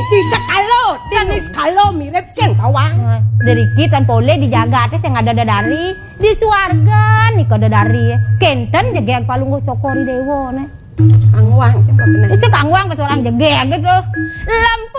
di sekalo mirip sing bawang. Dari kita boleh dijaga teh sing ada dadari di suarga nih kok dadari. Kenten jegeng palungguh sokori dewo nih. Kangwang coba bener. Itu kangwang pas orang jegeng gitu. Lampu